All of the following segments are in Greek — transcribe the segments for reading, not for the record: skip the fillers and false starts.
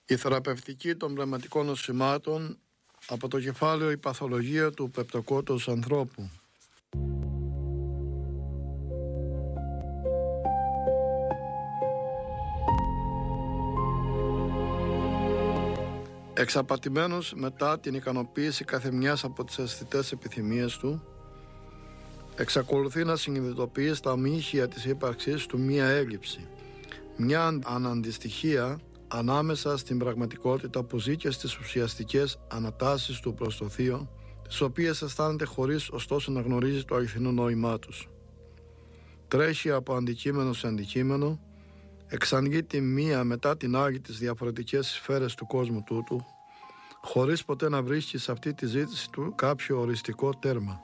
Η θεραπευτική των πνευματικών νοσημάτων από το κεφάλαιο «Η παθολογία του πεπτοκότος ανθρώπου». Εξαπατημένος μετά την ικανοποίηση καθεμιάς από τις αισθητές επιθυμίες του, εξακολουθεί να συνειδητοποιεί στα ομοίχια της ύπαρξής του μία έλλειψη, μια αναντιστοιχία ανάμεσα στην πραγματικότητα που ζει και στις ουσιαστικές ανατάσεις του προς το θείο, τις οποίες αισθάνεται χωρίς ωστόσο να γνωρίζει το αληθινό νόημά τους. Τρέχει από αντικείμενο σε αντικείμενο, εξαντλεί τη μία μετά την άλλη τις διαφορετικές σφαίρες του κόσμου τούτου, χωρίς ποτέ να βρίσκει σε αυτή τη ζήτηση του κάποιο οριστικό τέρμα.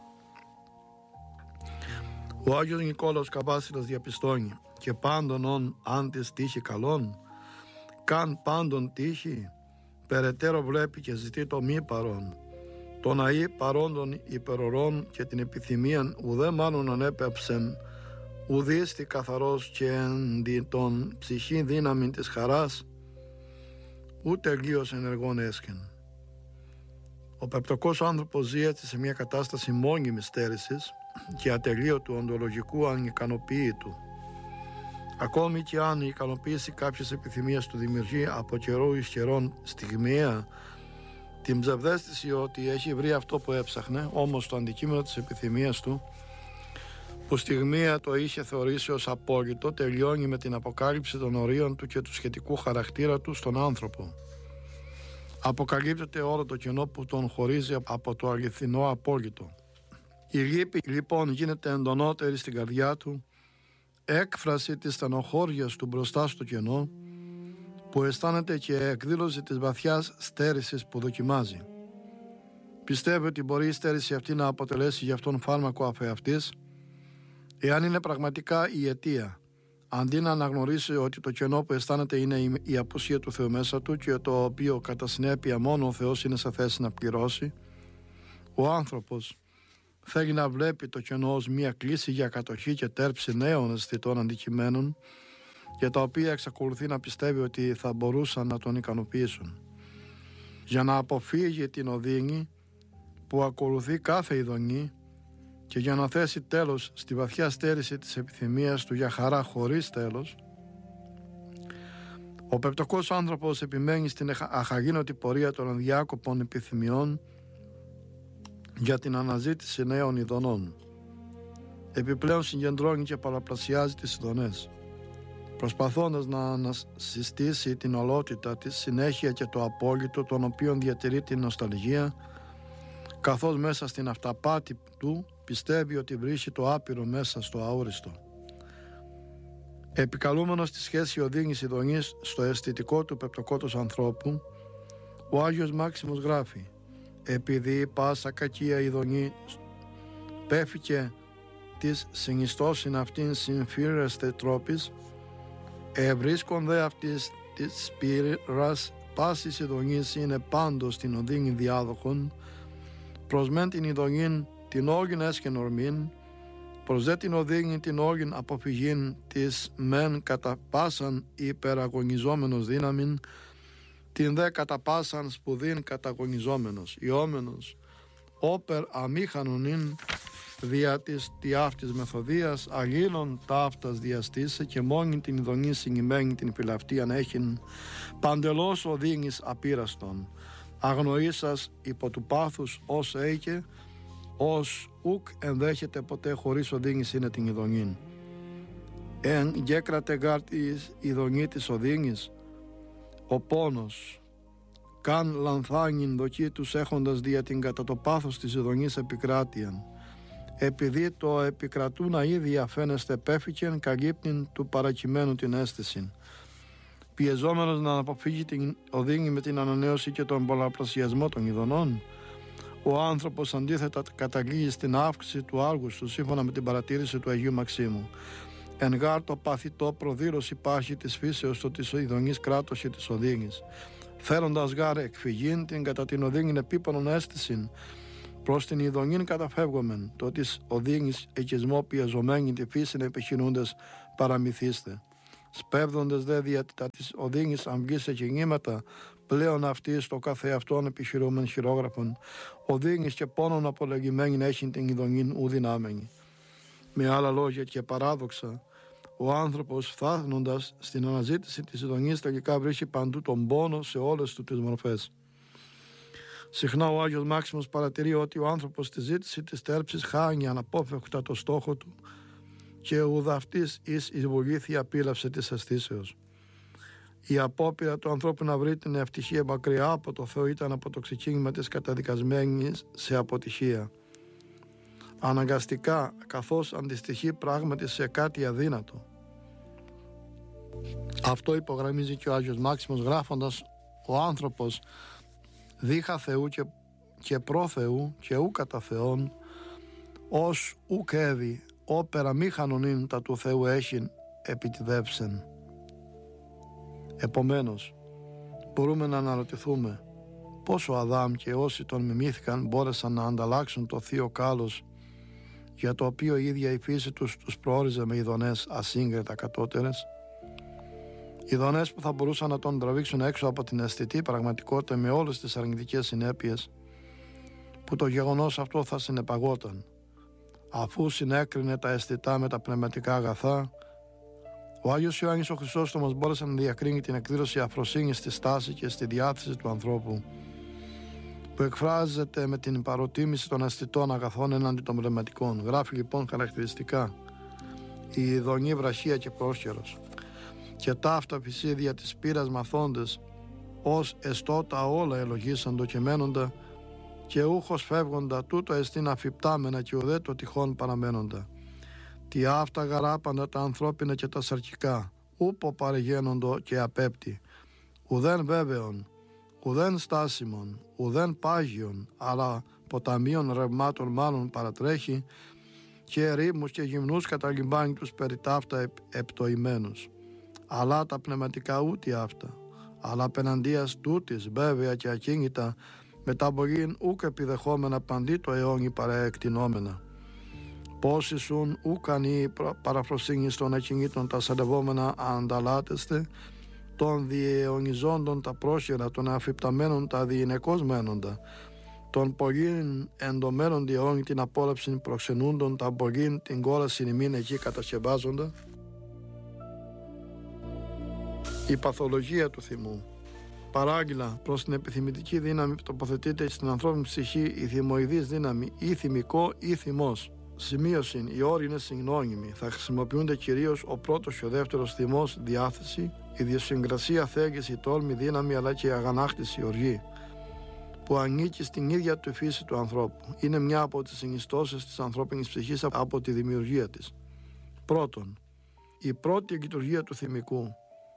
Ο Άγιος Νικόλαος Καβάσιλας διαπιστώνει: «Και πάντων αν της τύχη καλών, καν πάντων τύχη, περαιτέρω βλέπει και ζητεί το μη παρόν. Το να ή παρόντων υπερορών και την επιθυμίαν ουδέ μάλλον ανέπεψεν, ουδίστη καθαρός και ενδυ των ψυχή δύναμη της χαράς, ούτε τελείως ενεργών έσχεν». Ο πεπτοκός άνθρωπος ζει έτσι σε μια κατάσταση μόνιμης στέρησης και ατελείωτου οντολογικού ανικανοποίητου. Ακόμη και αν η ικανοποίηση κάποιες επιθυμίες του δημιουργεί από καιρό εις καιρόν στιγμιαία την ψευδαίσθηση ότι έχει βρει αυτό που έψαχνε, όμως το αντικείμενο της επιθυμίας του, που στιγμιαία το είχε θεωρήσει ως απόλυτο, τελειώνει με την αποκάλυψη των ορίων του και του σχετικού χαρακτήρα του στον άνθρωπο. Αποκαλύπτεται όλο το κενό που τον χωρίζει από το αληθινό απόλυτο. Η λύπη λοιπόν γίνεται εντονότερη στην καρδιά του, έκφραση της στενοχώριας του μπροστά στο κενό, που αισθάνεται και εκδήλωση της βαθιάς στέρησης που δοκιμάζει. Πιστεύει ότι μπορεί η στέρηση αυτή να αποτελέσει για αυτόν φάρμακο αφεαυτής, εάν είναι πραγματικά η αιτία, αντί να αναγνωρίσει ότι το κενό που αισθάνεται είναι η απουσία του Θεού μέσα του και το οποίο κατά συνέπεια μόνο ο Θεός είναι σε θέση να πληρώσει. Ο άνθρωπος θέλει να βλέπει το κενό ως μια κλίση για κατοχή και τέρψη νέων αισθητών αντικειμένων, για τα οποία εξακολουθεί να πιστεύει ότι θα μπορούσαν να τον ικανοποιήσουν. Για να αποφύγει την οδύνη που ακολουθεί κάθε ειδονή και για να θέσει τέλος στη βαθιά στέρηση της επιθυμίας του για χαρά χωρίς τέλος, ο πεπτοκός άνθρωπος επιμένει στην αχαγίνωτη πορεία των αδιάκοπων επιθυμιών για την αναζήτηση νέων ειδονών. Επιπλέον συγκεντρώνει και παραπλασιάζει τις ειδονές, προσπαθώντας να ανασυστήσει την ολότητα της συνέχεια και το απόλυτο, τον οποίον διατηρεί την νοσταλγία, καθώς μέσα στην αυταπάτη του πιστεύει ότι βρίσκει το άπειρο μέσα στο αόριστο. Επικαλούμενος τη σχέση οδύνης ειδονής στο αισθητικό του πεπτοκότος ανθρώπου, ο Άγιος Μάξιμος γράφει: «Επειδή πάσα κακία ειδονή πέφηκε της συνιστώσιν αυτήν συμφύρεστε τρόπης, ευρίσκον δε αυτής της πύρας πάσης ειδονής είναι πάντως την οδύνη διάδοχον, προς μεν την ειδονήν την όλην έσχεν ορμήν, προς δε την οδύνη την όλην αποφυγήν της μεν κατά πάσαν υπεραγωνιζόμενος δύναμην, την δε κατά πάσαν σπουδήν καταγωνιζόμενος, ιόμενος, όπερ αμήχανονήν δια της τιάφτης μεθοδίας, αλλήλων ταύτας διαστήσε και μόνη την ειδονή συνημένη την φυλαυτίαν έχειν, παντελώς οδύνης απείραστον, αγνοήσας υπό του πάθους ως έικε, ως ουκ ενδέχεται ποτέ χωρίς οδύνης είναι την ειδονήν. Εν γέκρατε γάρ της ειδονή της οδύνης, ο πόνος, καν λανθάνιν δοκί τους έχοντας δια την κατά το πάθος της ειδονής επικράτειαν, επειδή το επικρατούν αίδια φαίνεστε πέφηκεν καλύπτην του παρακειμένου την αίσθηση. Πιεζόμενος να αποφύγει την οδύνη με την ανανέωση και τον πολλαπλασιασμό των ειδονών, ο άνθρωπος αντίθετα καταλήγει στην αύξηση του άργους του σύμφωνα με την παρατήρηση του Αγίου Μαξίμου. Εν γάρ το παθητό προδήλωση υπάρχει της φύσεως το της ειδονής κράτωση της οδύνης. Θέλοντας γάρ εκφυγήν την κατά την οδύνην επίπονον αίσθησιν, προς την ειδονήν καταφεύγομεν, το της οδύνης εκισμό πιεζομένη τη φύσιν επιχειρούντες παραμυθίστε. Σπέβδοντες δε διατητά της οδύνης αμβγής σε κινήματα, πλέον αυτή στο καθεαυτόν επιχειρούμεν χειρόγραφον, οδύνης και πόνον απολογημένην έχει την ειδονήν ουδυνάμενη. Με άλλα λόγια και παράδοξα, ο άνθρωπος φτάνοντας στην αναζήτηση της ειδονής τελικά βρίσκει παντού τον πόνο σε όλες του τις μορφές. Συχνά ο Άγιος Μάξιμος παρατηρεί ότι ο άνθρωπος στη ζήτηση της τέρψης χάνει αναπόφευκτα το στόχο του και ουδαυτής εις η βοήθεια απίλαυσε της αισθήσεως. Η απόπειρα του ανθρώπου να βρει την ευτυχία μακριά από το Θεό ήταν από το ξεκίνημα της καταδικασμένης σε αποτυχία. Αναγκαστικά, καθώς αντιστοιχεί πράγματι σε κάτι αδύνατο. Αυτό υπογραμμίζει και ο Άγιος Μάξιμος γράφοντας: ο άνθρωπος δίχα Θεού και προ Θεού και ου κατά Θεόν, ως ουκ έδι όπερα μη χανονίν τα του Θεού έχειν επιτιδεύσεν. Επομένως, μπορούμε να αναρωτηθούμε πώς ο Αδάμ και όσοι τον μιμήθηκαν μπόρεσαν να ανταλλάξουν το θείο κάλος, για το οποίο η ίδια η φύση τους προόριζε με ειδονές ασύγκριτα κατώτερες, ειδονές που θα μπορούσαν να τον τραβήξουν έξω από την αισθητή πραγματικότητα με όλες τις αρνητικές συνέπειες που το γεγονός αυτό θα συνεπαγόταν. Αφού συνέκρινε τα αισθητά με τα πνευματικά αγαθά, ο Άγιος Ιωάννης ο Χρυσόστομος μπόρεσε να διακρίνει την εκδήλωση αφροσύνης στη στάση και στη διάθεση του ανθρώπου, που εκφράζεται με την παροτίμηση των αισθητών αγαθών έναντι των πνευματικών. Γράφει λοιπόν χαρακτηριστικά: η ειδονή βραχία και πρόσχερος, και ταύτα φυσίδια της πύρας μαθώντες, ως εστώτα όλα ελογίσαντο και μένοντα, και ούχος φεύγοντα τούτο εστίν αφιπτάμενα και ουδέ το τυχόν παραμένοντα. Τι αυτά γαράπαντα τα ανθρώπινα και τα σαρκικά, ούπο παρεγένοντο και απέπτη, ουδέν βέβαιον, ουδέν στάσιμον, ουδέν πάγιον, αλλά ποταμίων ρευμάτων μάλλον παρατρέχει, και ερήμους και γυμνούς καταλυμπάνει τους περί ταύτα επτοημένους. Αλλά τα πνευματικά ούτε αυτά, αλλά απέναντίας τούτης βέβαια και ακίνητα, μεταμπογήν ούκ επιδεχόμενα παντί το αιώνι παραεκτηνόμενα. Πώς ήσουν ουκανοί παραφροσύνης των ακινήτων τα σαντευόμενα ανταλάτεστε, των διαιωνιζόντων τα πρόσχερα, των αφιπταμένων τα διηνεκώς μένοντα, των πογήν εντομένων διαιώνι την απόλαυση προξενούντων, τα πογήν την κόλαση ημίν εκεί κατασκευάζοντα. Η παθολογία του θυμού. Παράγγελα προς την επιθυμητική δύναμη που τοποθετείται στην ανθρώπινη ψυχή η θυμοειδής δύναμη, ή θυμικό ή θυμός. Σημείωση: οι όροι είναι συγνώνυμοι. Θα χρησιμοποιούνται κυρίως ο πρώτος και ο δεύτερος θυμός, διάθεση, ιδιοσυγκρασία, θέγηση, τόλμη, δύναμη, αλλά και η αγανάκτηση, οργή, που ανήκει στην ίδια του φύση του ανθρώπου. Είναι μια από τις συνιστώσεις της ανθρώπινης ψυχής από τη δημιουργία της. Πρώτον, η πρώτη λειτουργία του θυμικού.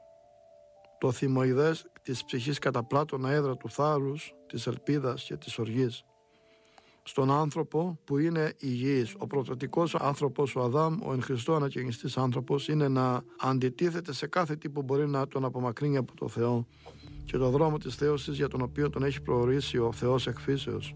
Το θυμοειδές της ψυχής κατά Πλάτωνα έδρα του θάρρους, της ελπίδας και της οργής. Στον άνθρωπο που είναι υγιής, ο πρωτοτικός άνθρωπος, ο Αδάμ, ο εν Χριστώ ανακαινιστής άνθρωπος, είναι να αντιτίθεται σε κάθε τι που μπορεί να τον απομακρύνει από το Θεό και το δρόμο της θέωσης για τον οποίο τον έχει προορίσει ο Θεός εκ φύσεως.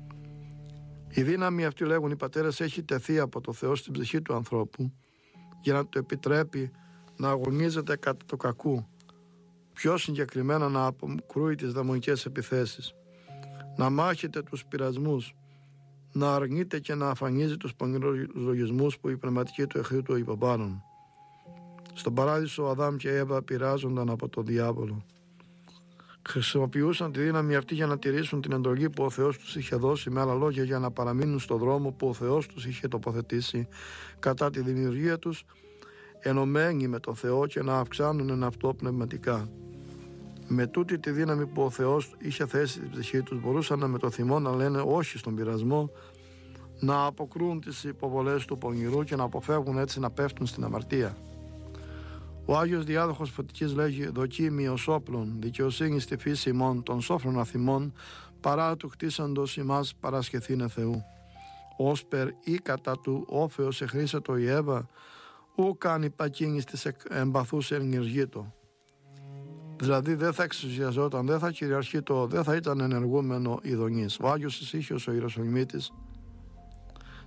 Η δύναμη αυτή, λέγουν οι πατέρες, έχει τεθεί από το Θεό στην ψυχή του ανθρώπου για να του επιτρέπει να αγωνίζεται κατά το κακού, πιο συγκεκριμένα να αποκρούει τις δαιμονικές επιθέσεις, να μάχεται τους πειρασμούς, να αρνείται και να αφανίζει τους πονηρούς λογισμούς που οι πνευματικοί του εχθροί του υποβάλλουν. Στον παράδεισο ο Αδάμ και η Εύα πειράζονταν από τον διάβολο. Χρησιμοποιούσαν τη δύναμη αυτή για να τηρήσουν την εντολή που ο Θεός τους είχε δώσει, με άλλα λόγια για να παραμείνουν στον δρόμο που ο Θεός τους είχε τοποθετήσει κατά τη δημιουργία τους, ενωμένοι με τον Θεό, και να αυξάνουν εν αυτό πνευματικά. Με τούτη τη δύναμη που ο Θεός είχε θέσει στην ψυχή τους, μπορούσαν με το θυμό να λένε όχι στον πειρασμό, να αποκρούν τις υποβολές του πονηρού και να αποφεύγουν έτσι να πέφτουν στην αμαρτία. Ο Άγιος Διάδοχος Φωτικής λέγει: «Δοκίμη ως όπλων, δικαιοσύνη στη φύση ημών, των σόφρων αθυμών, παρά του χτίσαντος ημάς παρασχεθήνε Θεού. Όσπερ ή κατά του όφεως εχρήσατο η Εύα, ου κάνει πακίνης της εμπαθούς ενεργήτω». Δηλαδή δεν θα εξουσιαζόταν, δεν θα κυριαρχήτω, δεν θα ήταν ενεργούμενο ειδονής. Ο Άγιος Ησύχιος ο Ιεροσολυμίτης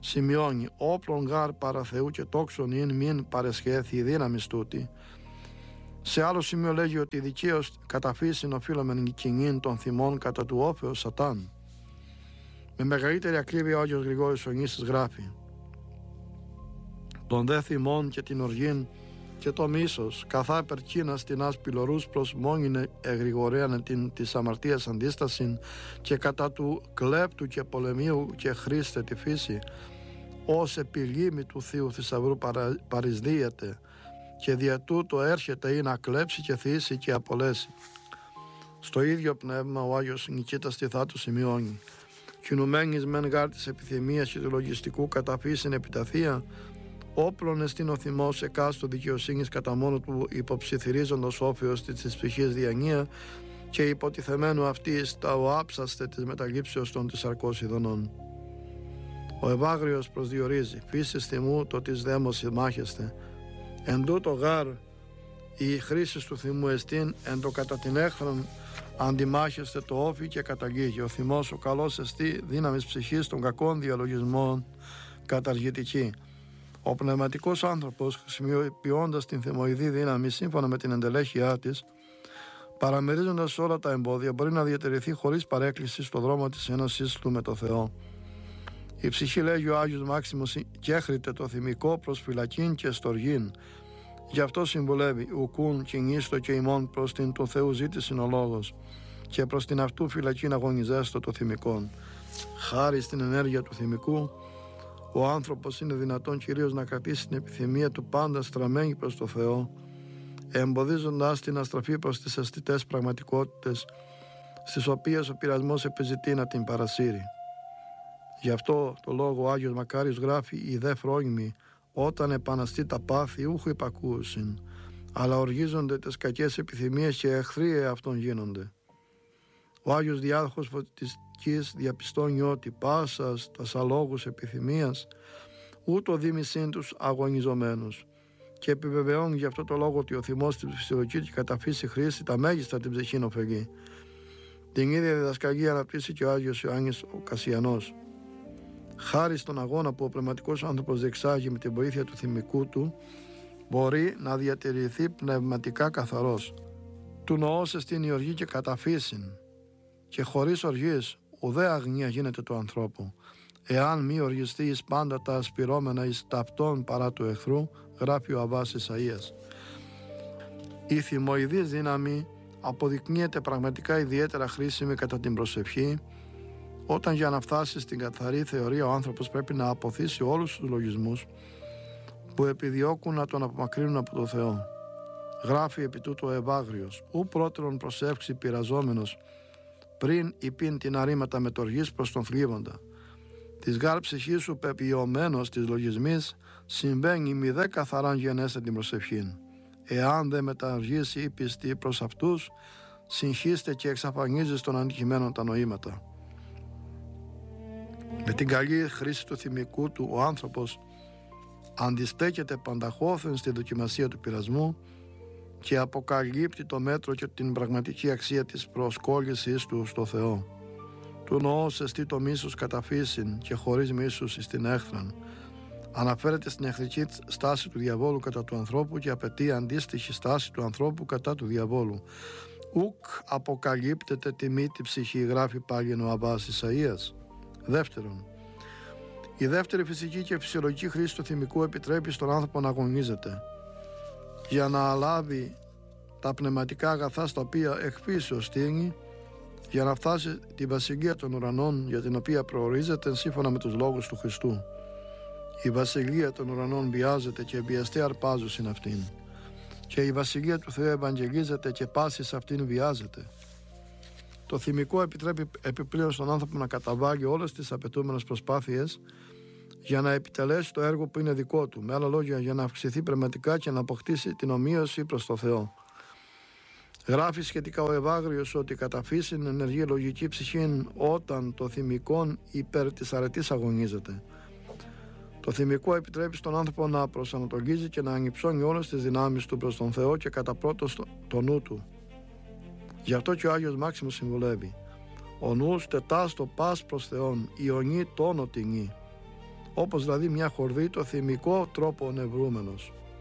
σημειώνει: «Όπλον γάρ παρά Θεού και τόξον ειν μην παρεσχέθη η δύναμη τούτη, Σε άλλο σημείο λέγει ότι δικαίως καταφύσιν οφείλομεν κοινήν των θυμών κατά του όφεως Σατάν. Με μεγαλύτερη ακρίβεια ο Άγιος Γρηγόρης ο Νήσης γράφει: «Των δε θυμών και την οργήν και το μίσος, καθά περκίνας την άσπιλορούς προς μόνην εγρηγορέαν την της αμαρτίας αντίστασιν και κατά του κλέπτου και πολεμίου και χρήστε τη φύση, ως επιλήμη του Θείου θησαυρού παρισδίεται και δια τούτο έρχεται ή να κλέψει και θύσει και απολέσει». Στο ίδιο πνεύμα ο Άγιος Νικήτας Τιθάτου σημειώνει: «Κινουμένης μεν γάρ της επιθυμίας και του λογιστικού καταφύσιν επιταθεία, όπλων εστίν ο θυμός εκάστου δικαιοσύνης κατά μόνο του υποψιθυρίζοντος όφεως της ψυχής διανία και υποτιθεμένου αυτής τα οάψαστε της μεταγλήψεως των της αρκός ειδονών». Ο Ευάγριος προσδιορίζει: «Φύσης θυμού το της δαίμος μάχεστε. Εν τούτο γάρ η χρήση του θυμού εστίν εν το κατά την έχθρον αντιμάχεστε το όφη και καταγγίγει. Ο θυμός ο καλός εστί δύναμης ψυχής των κακών διαλογισμών καταργητική». Ο πνευματικός άνθρωπος, χρησιμοποιώντας την θυμοειδή δύναμη σύμφωνα με την εντελέχειά της, παραμερίζοντας όλα τα εμπόδια, μπορεί να διατηρηθεί χωρίς παρέκκληση στο δρόμο της ένωσης του με το Θεό. Η ψυχή, λέγει ο Άγιος Μάξιμος, κέχριται το θυμικό προς φυλακήν και στοργήν. Γι' αυτό συμβουλεύει: «Ουκούν κινήστο και ημών προς την του Θεού ζήτησιν ο λόγος, και προς την αυτού φυλακήν αγωνιζέστο το θυμικόν». Χάρη στην ενέργεια του θυμικού, ο άνθρωπος είναι δυνατόν κυρίως να κρατήσει την επιθυμία του πάντα στραμμένη προς το Θεό, εμποδίζοντας την να στραφεί προς τις αισθητές πραγματικότητες, στις οποίες ο πειρασμός επιζητεί να την παρασύρει. Γι' αυτό το λόγο ο Άγιος Μακάριος γράφει: «Οι δε φρόνιμοι, όταν επαναστεί τα πάθη, ούχου υπακούουσιν, αλλά οργίζονται τις κακές επιθυμίες και εχθροί αυτών γίνονται». Ο Άγιος Διάδοχος Φωτιστικής διαπιστώνει ότι πάσας τας αλόγους επιθυμίας ούτω δίμησιν τους αγωνιζομένους, και επιβεβαιώνει γι' αυτό το λόγο ότι ο θυμός στην φυσιολογική και κατά φύση χρήση τα μέγιστα την ψυχήν ωφελεί. Την ίδια διδασκαλία αναπτύσσει και ο Άγιος Ιωάννης ο Κασιανός. Χάρη στον αγώνα που ο πνευματικός άνθρωπος διεξάγει με την βοήθεια του θυμικού του, μπορεί να διατηρηθεί πνευματικά καθαρός. Του νοός εστίν η οργή και καταφύσιν, και χωρίς οργής ουδέ αγνία γίνεται του ανθρώπου. Εάν μη οργιστεί εις πάντα τα ασπυρώμενα εις ταυτόν παρά του εχθρού, γράφει ο Αββάς Ισαΐας. Η θυμοειδής δύναμη αποδεικνύεται πραγματικά ιδιαίτερα χρήσιμη κατά την προσευχή, όταν για να φτάσει στην καθαρή θεωρία ο άνθρωπος πρέπει να αποθήσει όλους τους λογισμούς που επιδιώκουν να τον απομακρύνουν από το Θεό. Γράφει επί τούτου ο Ευάγριος: «Ου πρώτερον προσεύξει πειραζόμενος, πριν υπήν την αρήματα μετοργής προς τον θλίβοντα. Της γάρ ψυχής σου πεποιωμένος της λογισμής, συμβαίνει μη δε καθαράν γενέστε την προσευχήν. Εάν δε μεταργήσει η πιστή προς αυτούς, συγχύστε και εξαφανίζεις των αντικειμένων τα νοήματα». Με την καλή χρήση του θυμικού του, ο άνθρωπος αντιστέκεται πανταχώθεν στη δοκιμασία του πειρασμού και αποκαλύπτει το μέτρο και την πραγματική αξία της προσκόλλησης του στο Θεό. Του νοός εστί το μίσος καταφύσιν και χωρίς μίσους στην έχθραν. Αναφέρεται στην εχθρική στάση του διαβόλου κατά του ανθρώπου και απαιτεί αντίστοιχη στάση του ανθρώπου κατά του διαβόλου. Ουκ αποκαλύπτεται τιμή τη ψυχή, γράφει πάλι ο Αββάς Ισαΐας. Δεύτερον, η δεύτερη φυσική και φυσιολογική χρήση του θυμικού επιτρέπει στον άνθρωπο να αγωνίζεται για να λάβει τα πνευματικά αγαθά στα οποία εκ φύσεως στείνει, για να φτάσει την βασιλεία των ουρανών για την οποία προορίζεται σύμφωνα με τους λόγους του Χριστού. Η βασιλεία των ουρανών βιάζεται και βιαστέ αρπάζουσιν αυτήν, και η βασιλεία του Θεού ευαγγελίζεται και πάση σε αυτήν βιάζεται. Το θυμικό επιτρέπει επιπλέον στον άνθρωπο να καταβάλει όλες τις απαιτούμενες προσπάθειες για να επιτελέσει το έργο που είναι δικό του. Με άλλα λόγια, για να αυξηθεί πνευματικά και να αποκτήσει την ομοίωση προς το Θεό. Γράφει σχετικά ο Ευάγριος ότι κατά φύσιν ενεργεί λογική ψυχήν όταν το θυμικόν υπέρ της αρετής αγωνίζεται. Το θυμικό επιτρέπει στον άνθρωπο να προσανατολίζει και να ανυψώνει όλες τις δυνάμεις του προς τον Θεό και κατά πρώτο το νου του. Γι' αυτό και ο Άγιος Μάξιμος συμβουλεύει: «Ο νους τετάς το πας προς Θεόν, ιονή τόνο τινή». Όπως δηλαδή μια χορδή το θυμικό τρόπο νευρούμενος.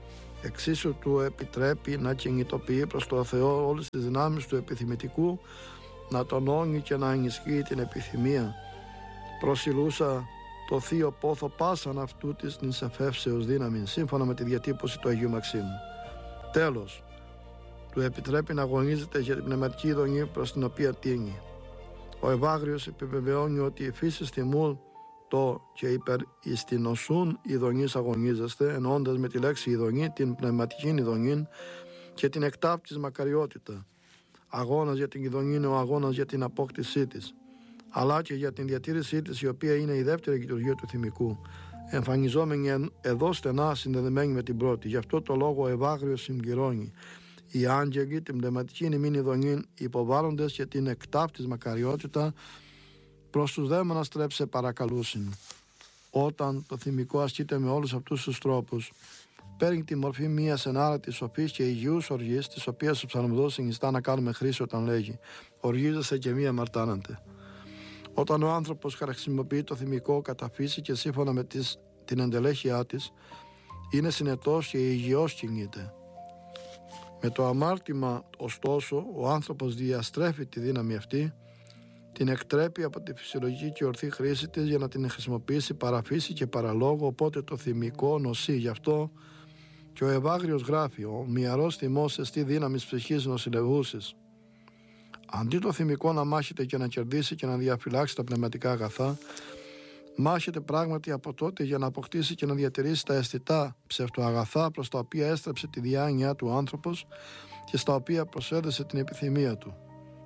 Εξίσου του επιτρέπει να κινητοποιεί προς το Θεό όλες τις δυνάμεις του επιθυμητικού, να τονώνει και να ενισχύει την επιθυμία. Προσιλούσα το θείο πόθο πάσαν αυτού της νησεφεύσεως δύναμη, σύμφωνα με τη διατύπωση του Αγίου Μαξίμου. Τέλος, του επιτρέπει να αγωνίζεται για την πνευματική ειδονή προς την οποία τίνει. Ο Ευάγριος επιβεβαιώνει ότι η φύση θυμού το και υπερ εις την οσούν ειδονής αγωνίζεστε, εννοώντας με τη λέξη ειδονή την πνευματική ειδονή και την εκτάπτης μακαριότητα. Αγώνας για την ειδονή είναι ο αγώνας για την απόκτησή της, αλλά και για την διατήρησή της, η οποία είναι η δεύτερη λειτουργία του θυμικού, εμφανιζόμενη εδώ στενά συνδεδεμένη με την πρώτη. Γι' αυτό το λόγο ο Ευάγριος συγκυρώνει: οι άγγελοι την πνευματική ημίν ειδονή υποβάλλοντες και την εκτάπτης μακαριότητα προς τους δαίμονας στρέψε παρακαλούσιν. Όταν το θυμικό ασκείται με όλους αυτούς τους τρόπους, παίρνει τη μορφή μιας ενάρετης σοφής και υγιούς οργής, της οποίας ο ψαλμοδός συνιστά να κάνουμε χρήση όταν λέγει «Οργίζεσαι και μη αμαρτάνατε». Όταν ο άνθρωπος χρησιμοποιεί το θυμικό κατά φύση και σύμφωνα με την εντελέχειά της, είναι συνετός και υγιός κινείται. Με το αμάρτημα, ωστόσο, ο άνθρωπος διαστρέφει τη δύναμη αυτή, την εκτρέπει από τη φυσιολογική και ορθή χρήση της για να την χρησιμοποιήσει παραφύση και παραλόγο, οπότε το θυμικό νοσεί. Γι' αυτό και ο Ευάγριος γράφει: «Ο μυαρός θυμός εστί δύναμης ψυχής νοσηλευούσης». Αντί το θυμικό να μάχεται και να κερδίσει και να διαφυλάξει τα πνευματικά αγαθά, μάχεται πράγματι από τότε για να αποκτήσει και να διατηρήσει τα αισθητά ψευτοαγαθά προς τα οποία έστρεψε τη διάνοιά του άνθρωπος και στα οποία προσέδεσε την επιθυμία του.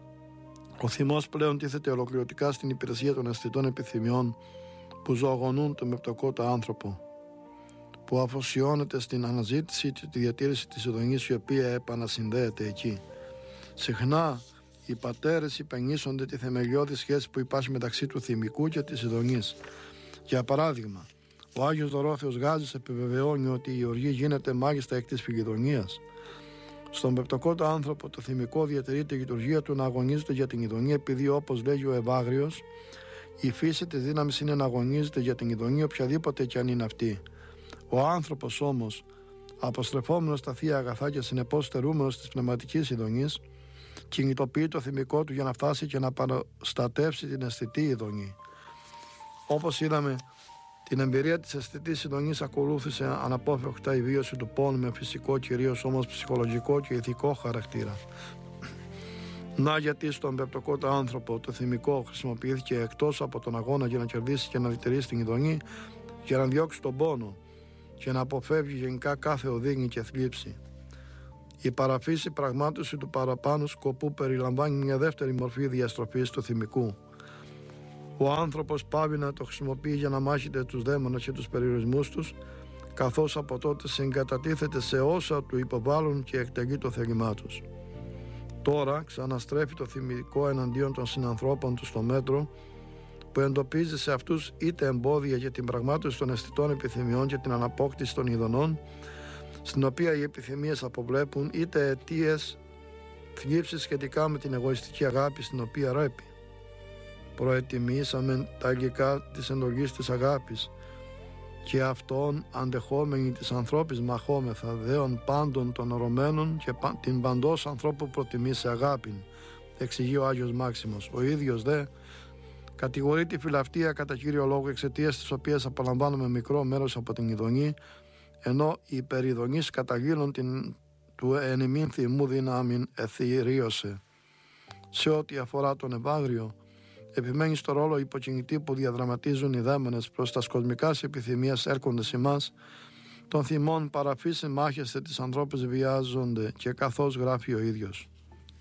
Ο θυμός πλέον τίθεται ολοκληρωτικά στην υπηρεσία των αισθητών επιθυμιών που ζωογονούν τον μεπτοκότο άνθρωπο, που αφοσιώνεται στην αναζήτηση και τη διατήρηση της ειδονής, η οποία επανασυνδέεται εκεί. Συχνά οι πατέρες υπενήσονται τη θεμελιώδη σχέση που υπάρχει μεταξύ του θυμικού και της ειδονής. Για παράδειγμα, ο Άγιος Δωρόθεος Γάζης επιβεβαιώνει ότι η οργή γίνεται μάλιστα εκ της φυγειδονίας. Στον πεπτοκότο άνθρωπο το θυμικό διατηρεί τη λειτουργία του να αγωνίζεται για την ειδονή, επειδή, όπως λέγει ο Ευάγριος, η φύση της δύναμης είναι να αγωνίζεται για την ειδονή οποιαδήποτε και αν είναι αυτή. Ο άνθρωπος όμως, αποστρεφόμενος στα θεία αγαθά και συνεπώς στερούμενος της πνευματικής ειδονής, κινητοποιεί το θυμικό του για να φτάσει και να προστατεύσει την αισθητή ειδονή. Όπως είδαμε, την εμπειρία της αισθητής ειδονής ακολούθησε αναπόφευκτα η βίωση του πόνου με φυσικό, κυρίως όμως ψυχολογικό και ηθικό χαρακτήρα. Να γιατί στον πεπτοκότο άνθρωπο το θυμικό χρησιμοποιήθηκε εκτός από τον αγώνα για να κερδίσει και να διατηρήσει την ειδονή, για να διώξει τον πόνο και να αποφεύγει γενικά κάθε οδύνη και θλίψη. Η παραφύση πραγμάτωση του παραπάνω σκοπού περιλαμβάνει μια δεύτερη μορφή διαστροφής του θυμικού. Ο άνθρωπος πάβει να το χρησιμοποιεί για να μάχεται τους δαίμονες και τους περιορισμούς τους, καθώς από τότε συγκατατίθεται σε όσα του υποβάλλουν και εκτελεί το θέλημά τους. Τώρα ξαναστρέφει το θυμικό εναντίον των συνανθρώπων του στο μέτρο που εντοπίζει σε αυτούς είτε εμπόδια για την πραγμάτωση των αισθητών επιθυμιών και την αναπόκτηση των ειδονών, στην οποία οι επιθυμίες αποβλέπουν, είτε αιτίες θλίψεις σχετικά με την εγωιστική αγάπη στην οποία ρέπει. Προετοιμήσαμε τα υλικά της εντολής της αγάπης και αυτόν αντεχόμενοι της ανθρώπης μαχόμεθα, δέον πάντων των ορωμένων και την παντός ανθρώπου προτιμεί σε αγάπην, εξηγεί ο Άγιος Μάξιμος. Ο ίδιος δε κατηγορεί τη φιλαυτία κατά κύριο λόγο, εξαιτίας της οποίας απολαμβάνουμε μικρό μέρος από την ειδονή, ενώ οι περιδονείς καταγγείλουν του ενημήν θυμού δυνάμιν εθυρίωσε. Σε ό,τι αφορά τον Ευάγριο, επιμένει στο ρόλο υποκινητή που διαδραματίζουν οι δαίμονες προς τα κοσμικάς επιθυμίας έρχονται ημάς, των θυμών παραφύσιν μάχεστε τις ανθρώπους βιάζονται, και καθώς γράφει ο ίδιος.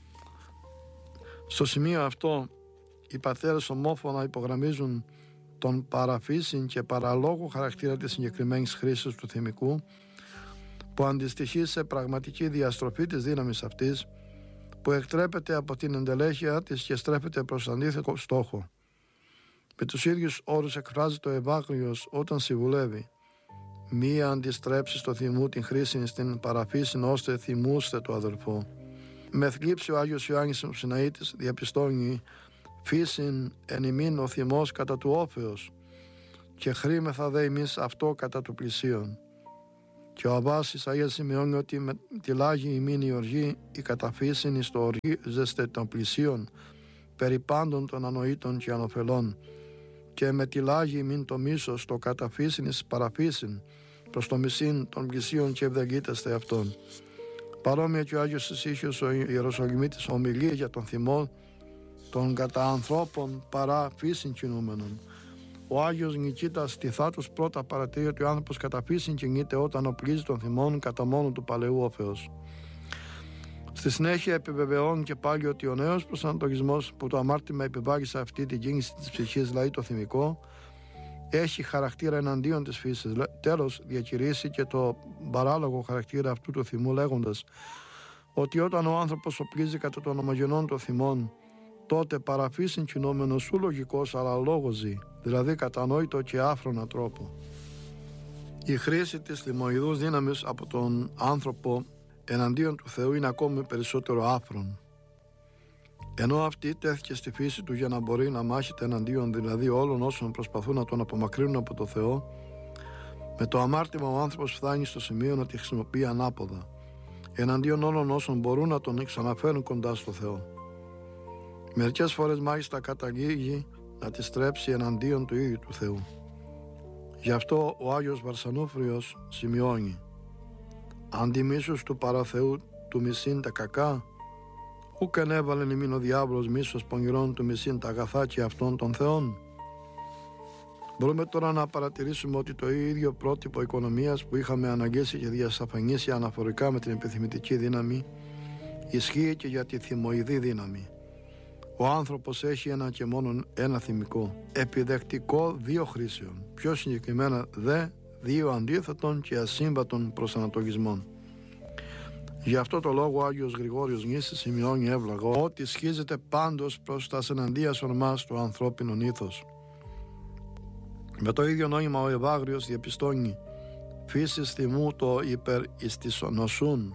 Στο σημείο αυτό οι πατέρες ομόφωνα υπογραμμίζουν τον παραφύσιν και παραλόγου χαρακτήρα της συγκεκριμένης χρήσης του θυμικού, που αντιστοιχεί σε πραγματική διαστροφή της δύναμης αυτής, που εκτρέπεται από την εντελέχεια της και στρέφεται προς αντίθετο στόχο. Με τους ίδιους όρους εκφράζει το Ευάγριος όταν συμβουλεύει: «Μία αντιστρέψει στο θυμού την χρήση στην παραφύσιν, ώστε θυμούστε το αδελφό». Με θλίψη ο Άγιος Ιωάννης ο Ψιναήτης διαπιστώνει: «Φύσιν εν ημίν ο θυμός κατά του όφεως, και χρήμεθα δε εμείς αυτό κατά του πλησίον». Και ο Αββάς Ισαΐας σημειώνει ότι με τη λάγη ημίν η οργή, η καταφύσιν εις το οργίζεστε των πλησίων, περί πάντων των ανοήτων και ανοφελών, και με τη λάγη ημίν το μίσος, το καταφύσιν εις παραφύσιν, προς το μισήν των πλησίων και ευδεγγίτεστε αυτών. Παρόμοια και ο Άγιος Ησύχιος ο Ιεροσολυμίτης ομιλεί για τον θυμό των κατά ανθρώπων παρά φύσιν κινούμενων. Ο Άγιος Νικήτας Τιθάτος πρώτα παρατηρεί ότι ο άνθρωπος κατά φύσιν κινείται όταν οπλίζει τον θυμόν κατά μόνο του παλαιού ο Θεός. Στη συνέχεια επιβεβαιώνει και πάλι ότι ο νέος προσανατολισμός που το αμάρτημα επιβάλλει σε αυτή την κίνηση της ψυχής, δηλαδή το θυμικό, έχει χαρακτήρα εναντίον της φύσης. Τέλος, διακηρύσει και το παράλογο χαρακτήρα αυτού του θυμού, λέγοντας ότι όταν ο άνθρωπος οπλίζει κατά των ομογενών των θυμών, τότε παραφύσιν κινούμενος ου λογικός αλλά λόγος ζει, δηλαδή κατανόητο και άφρονα τρόπο. Η χρήση της θυμοειδούς δύναμης από τον άνθρωπο εναντίον του Θεού είναι ακόμη περισσότερο άφρον. Ενώ αυτή τέθηκε στη φύση του για να μπορεί να μάχεται εναντίον δηλαδή όλων όσων προσπαθούν να τον απομακρύνουν από το Θεό, με το αμάρτημα ο άνθρωπος φτάνει στο σημείο να τη χρησιμοποιεί ανάποδα, εναντίον όλων όσων μπορούν να τον ξαναφέρουν κοντά στο Θεό. Μερικές φορές μάλιστα καταλήγει να τη στρέψει εναντίον του ίδιου του Θεού. Γι' αυτό ο Άγιος Βαρσανούφριος σημειώνει: «Αντί μίσους του παραθεού του μισήν τα κακά, ούκ ενέβαλεν ημίν ο διάβολος μίσος πονηρών του μισήν τα αγαθά και αυτών των θεών». Μπορούμε τώρα να παρατηρήσουμε ότι το ίδιο πρότυπο οικονομίας που είχαμε αναγγίσει και διασαφανίσει αναφορικά με την επιθυμητική δύναμη ισχύει και για τη θυμοειδή δύναμη. Ο άνθρωπος έχει ένα και μόνο ένα θυμικό, επιδεκτικό δύο χρήσεων, πιο συγκεκριμένα δε δύο αντίθετων και ασύμβατων προσανατολισμών. Γι' αυτό το λόγο ο Άγιος Γρηγόριος Νήσης σημειώνει εύλογα ότι σχίζεται πάντως προς τα εναντίασον μας το ανθρώπινο ήθος. Με το ίδιο νόημα ο Ευάγριος διαπιστώνει «Φύσης θυμού το υπερ εις της νοσούν,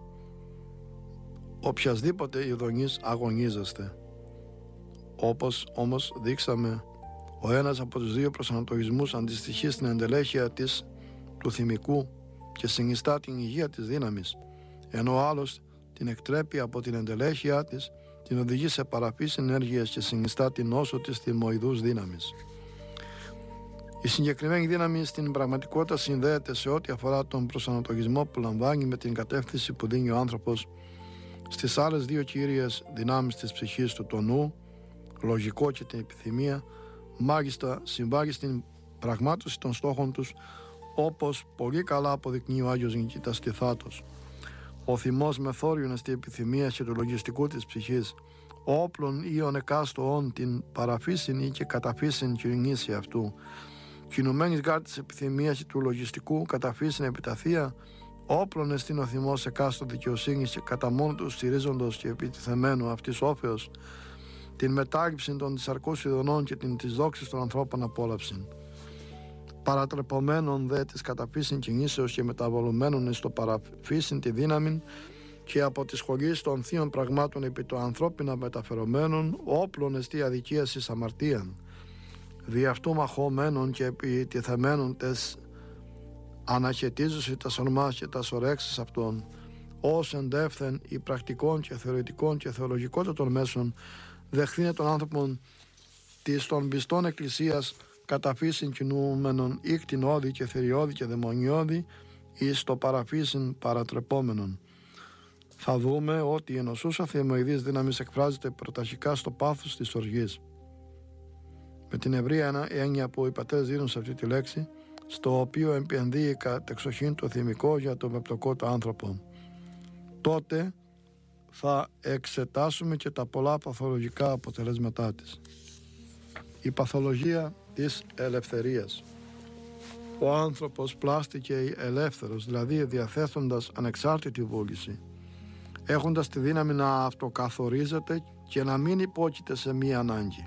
οποιασδήποτε ειδονής αγωνίζεστε». Όπως όμως δείξαμε, ο ένας από τους δύο προσανατολισμούς αντιστοιχεί στην εντελέχεια του θυμικού και συνιστά την υγεία της δύναμης, ενώ ο άλλος την εκτρέπει από την εντελέχεια της, την οδηγεί σε παραφύς ενέργειας και συνιστά την νόσο της θυμοειδούς δύναμης. Η συγκεκριμένη δύναμη στην πραγματικότητα συνδέεται σε ό,τι αφορά τον προσανατολισμό που λαμβάνει με την κατεύθυνση που δίνει ο άνθρωπος στις άλλες δύο κύριες δυνάμεις της ψυχής του, το νου, λογικό και την επιθυμία, μάλιστα συμβάλλει στην πραγμάτωση των στόχων τους, όπως πολύ καλά αποδεικνύει ο Άγιος Νικήτας Τιθάτος. Ο θυμός μεθόριον στη επιθυμία και του λογιστικού της ψυχής, όπλων ή εκάστοον την παραφύσιν ή και καταφύσιν κινήσει αυτού, κινουμένης γάρ της επιθυμίας και του λογιστικού καταφύσιν επιταθεία, όπλων εστίν ο θυμός εκάστο δικαιοσύνης και κατά μόνο του στηρίζοντος και επιτιθεμένου αυτής όφεως, την μετάληψη των της ειδονών και την της δόξης των ανθρώπων απόλαυσιν. Παρατρεπομένων δε της καταφύσιν κινήσεως και μεταβολουμένων εις το παραφύσιν τη δύναμη και από τη σχολή των θείων πραγμάτων επί το ανθρώπινα μεταφερομένων, όπλων εστί αδικίας εις αμαρτίαν, δι' αυτού μαχωμένων και επιτιθεμένων τες αναχαιτίζουσι τας ορμάς και τας ορέξεις αυτών, ως εντεύθεν οι πρακτικών και θεωρητικών και θεολογικότατων μέσων δεχθήνε των άνθρωπων της των πιστών εκκλησίας καταφύσιν κινούμενων ή κτηνώδη και θηριώδη και δαιμονιώδη εις το παραφύσιν παρατρεπόμενων. Θα δούμε ότι η ενωσούσα θυμοειδής δύναμης εκφράζεται πρωταρχικά στο πάθος της οργής. Με την ευρεία έννοια που οι πατέρες δίνουν σε αυτή τη λέξη, στο οποίο επενδύει κατεξοχήν το θυμικό για το μεπτοκό το άνθρωπο. Τότε θα εξετάσουμε και τα πολλά παθολογικά αποτελέσματά της. Η παθολογία της ελευθερίας. Ο άνθρωπος πλάστηκε ελεύθερος, δηλαδή διαθέτοντας ανεξάρτητη βούληση, έχοντας τη δύναμη να αυτοκαθορίζεται και να μην υπόκειται σε μία ανάγκη.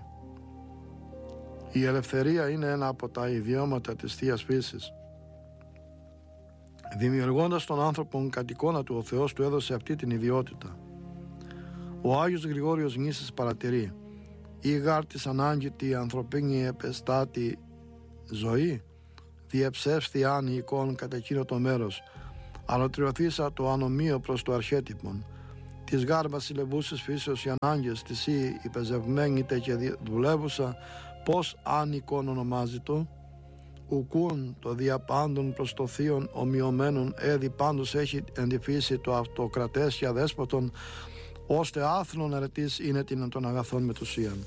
Η ελευθερία είναι ένα από τα ιδιώματα της Θείας Φύσης. Δημιουργώντας τον άνθρωπο κατ' εικόνα του, ο Θεός του έδωσε αυτή την ιδιότητα. Ο Άγιος Γρηγόριος Νήσης παρατηρεί «Η γάρ της ανάγκη τη ανθρωπίνη επεστάτη ζωή, διεψεύστη αν η εικόν κατά εκείνο το μέρος, Ανατριωθήσα το ανομείο προς το αρχέτυπον. Της γάρ βασιλευούσης φύσεως οι ανάγκες της ή η πεζευμένητε και δουλεύουσα, πώς άνοικον ονομάζητο, ουκούν το διαπάντων προς το θείον ομοιωμένων έδι πάντως έχει εντυφήσει το αυτοκρατές και αδέσποτον, ώστε άθλον αρετής είναι την των αγαθών μετουσίαν.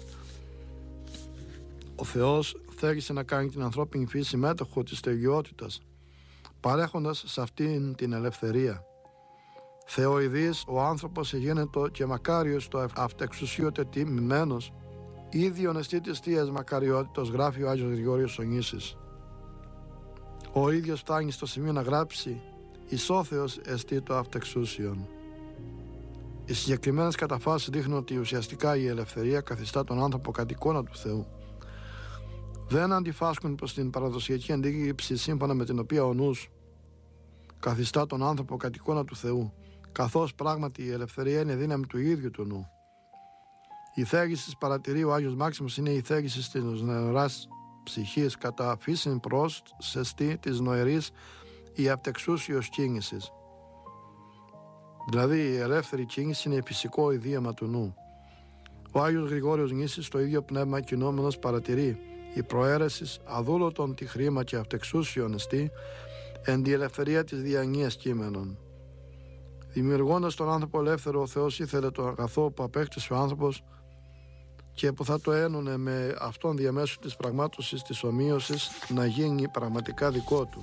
Ο Θεός θέλησε να κάνει την ανθρώπινη φύση μέτοχο της τεγιότητας, παρέχοντας σε αυτήν την ελευθερία. Θεοειδής ο άνθρωπος εγίνετο και μακάριος το αυτεξουσίωτε τιμημένος, ίδιον εστί της θείας μακαριότητος, γράφει ο Άγιος Γρηγόριος ο Νήσης. Ο ίδιος φτάνει στο σημείο να γράψει «Ισόθεος εστί το αυτεξούσιον». Οι συγκεκριμένες καταφάσεις δείχνουν ότι ουσιαστικά η ελευθερία καθιστά τον άνθρωπο κατ' εικόνα του Θεού. Δεν αντιφάσκουν προς την παραδοσιακή αντίληψη σύμφωνα με την οποία ο νους καθιστά τον άνθρωπο κατ' εικόνα του Θεού, καθώς πράγματι η ελευθερία είναι δύναμη του ίδιου του νου. Η θέληση, παρατηρεί ο Άγιος Μάξιμος, είναι η θέληση της νοεράς ψυχής κατά φύσιν προς σεστή της νοερής η αυτεξούσιος κίνησης. Δηλαδή η ελεύθερη κίνηση είναι φυσικό ιδίαμα του νου. Ο Άγιος Γρηγόριος Νήσης στο ίδιο πνεύμα κινούμενος παρατηρεί η προαίρεσης αδούλωτον τη χρήμα και αυτεξούσιον εστί εν τη ελευθερία της διανοίας κείμενων. Δημιουργώντας τον άνθρωπο ελεύθερο, ο Θεός ήθελε το αγαθό που απέκτησε ο άνθρωπος και που θα το ένωνε με αυτόν διαμέσου της πραγμάτωσης της ομοίωσης να γίνει πραγματικά δικό του.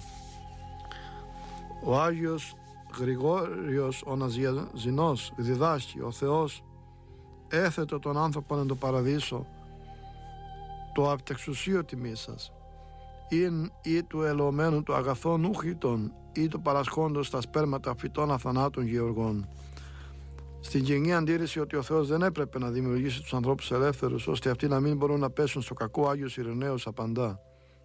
Ο Άγιος Γρηγόριος ο Ναζιαζινός διδάσκει ο Θεός έθετο τον άνθρωπο εν το παραδείσο το αυτεξουσίο τιμή σας ειν ή του ελωμένου του αγαθών ούχητων ή του παρασχόντος τα σπέρματα φυτών αθανάτων γεωργών. Στην κοινή αντίρρηση ότι ο Θεός δεν έπρεπε να δημιουργήσει τους ανθρώπους ελεύθερους ώστε αυτοί να μην μπορούν να πέσουν στο κακό, Άγιος Ειρηναίος απαντά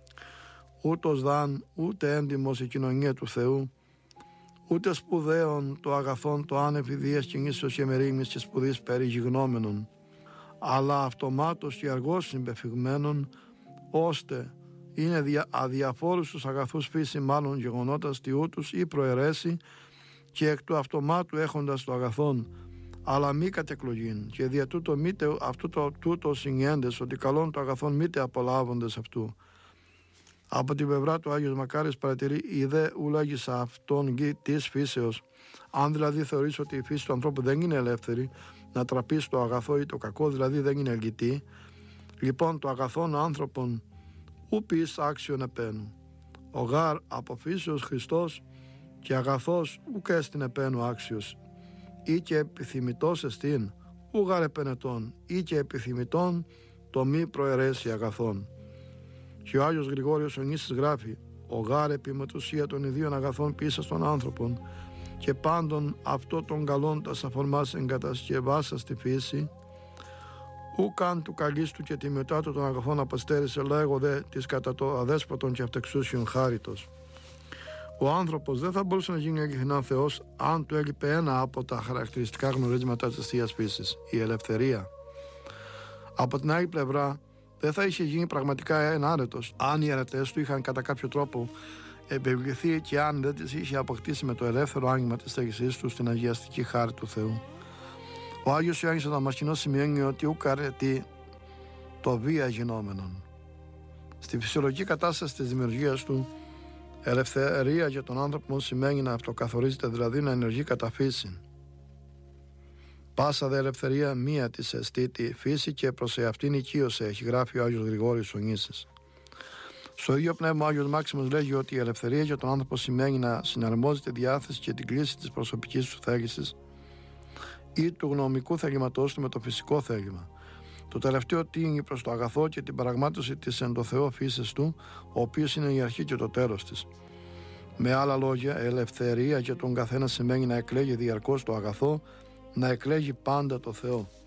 ούτως δαν ούτε έντιμος η κοινωνία του Θεού, ούτε σπουδαίων το αγαθόν το άνευ ιδίας κινήσεως και μερίμνης και σπουδής περιγιγνώμενων, αλλά αυτομάτως και αργώς συμπεφυγμένων, ώστε είναι αδιαφόρους τους αγαθούς φύση μάλλον γεγονότας τιούτους ή προαιρέσει και εκ του αυτομάτου έχοντας το αγαθόν, αλλά μη κατεκλογήν και δια τούτο μήτε αυτού τούτο συνιέντες ότι καλόν το αγαθόν μήτε απολάβοντες αυτού. Από την πλευρά του Άγιος Μακάριος παρατηρεί η δε ουλάγης αυτόν γη της φύσεως. Αν δηλαδή θεωρείς ότι η φύση του ανθρώπου δεν είναι ελεύθερη να τραπεί στο αγαθό ή το κακό, δηλαδή δεν είναι ελγητή, λοιπόν το αγαθόν άνθρωπον ούπης άξιον επένου. Ο γάρ από φύσεως Χριστός και αγαθός ουκ έστιν επένου άξιος, ή και επιθυμητός εστίν, ου γάρ επενετών, ή και επιθυμητών το μη προαιρέσει αγαθών. Και ο Άγιος Γρηγόριος ο Νήσης γράφει «Ο γάρ επιμετουσία των ιδίων αγαθών πίσω των άνθρωπων και πάντων αυτό των καλών τας αφορμάς εγκατασκευάσα στη φύση, ουκαν του καλίστου και τη μετά του των αγαθών απαστέρισε λέγω δε της κατά το αδέσποτον και αυτεξούσιον χάριτος». Ο άνθρωπος δεν θα μπορούσε να γίνει αληθινά Θεός αν του έλειπε ένα από τα χαρακτηριστικά γνωρίσματα της Θείας φύσης, η ελευθερία. Από την άλλη πλευρά, δεν θα είχε γίνει πραγματικά ενάρετος αν οι αρετές του είχαν κατά κάποιο τρόπο επιβληθεί και αν δεν τις είχε αποκτήσει με το ελεύθερο άνοιγμα της θέλησής του στην αγιαστική χάρη του Θεού. Ο Άγιος Ιωάννης ο Δαμασκηνός σημαίνει ότι ουκ αρετεί το βία γινόμενον. Στη φυσιολογική κατάσταση της δημιουργίας του, ελευθερία για τον άνθρωπο σημαίνει να αυτοκαθορίζεται, δηλαδή να ενεργεί κατά φύση. Πάσα δε ελευθερία μία της εστί τη φύση και προς εαυτήν οικείωσε, έχει γράφει ο Άγιος Γρηγόριος ο Νήσης. Στο ίδιο πνεύμα ο Άγιος Μάξιμος λέγει ότι η ελευθερία για τον άνθρωπο σημαίνει να συναρμόζει τη διάθεση και την κλίση της προσωπικής του θέλησης ή του γνωμικού θέληματός του με το φυσικό θέλημα. Το τελευταίο τίνει προς το αγαθό και την παραγμάτωση της εν το Θεό φύσης του, ο οποίος είναι η αρχή και το τέλος της. Με άλλα λόγια, ελευθερία για τον καθένα σημαίνει να εκλέγει διαρκώς το αγαθό, να εκλέγει πάντα το Θεό.